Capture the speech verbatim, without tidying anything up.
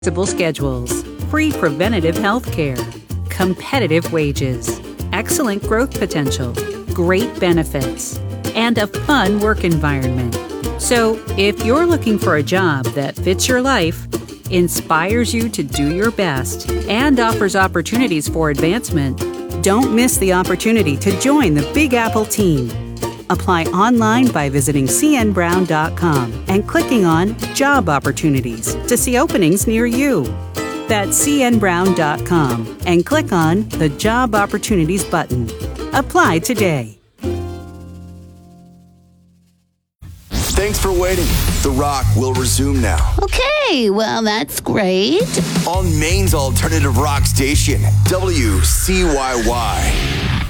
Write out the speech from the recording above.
flexible schedules, free preventative health care, competitive wages, excellent growth potential, great benefits, and a fun work environment. So, if you're looking for a job that fits your life, inspires you to do your best, and offers opportunities for advancement, don't miss the opportunity to join the Big Apple team. Apply online by visiting c n brown dot com and clicking on Job Opportunities to see openings near you. That's c n brown dot com and click on the Job Opportunities button. Apply today. Thanks for waiting. The Rock will resume now. Okay, well, that's great. On Maine's alternative rock station, W C Y Y.